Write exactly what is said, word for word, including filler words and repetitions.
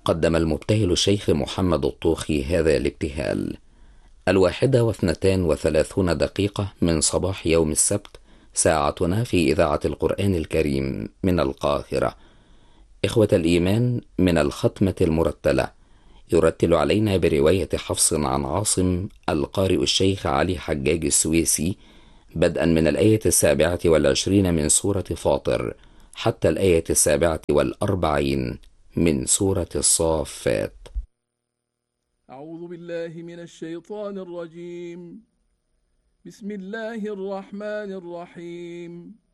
قدم المبتهل الشيخ محمد الطوخي هذا الابتهال. الواحدة واثنتان وثلاثون دقيقة من صباح يوم السبت، ساعتنا في إذاعة القرآن الكريم من القاهرة. إخوة الإيمان، من الختمة المرتلة يرتل علينا برواية حفص عن عاصم القارئ الشيخ علي حجاج السويسي، بدءا من الآية السابعة والعشرين من سورة فاطر حتى الآية السابعة والأربعين من سورة الصافات. أعوذ بالله من الشيطان الرجيم. بسم الله الرحمن الرحيم.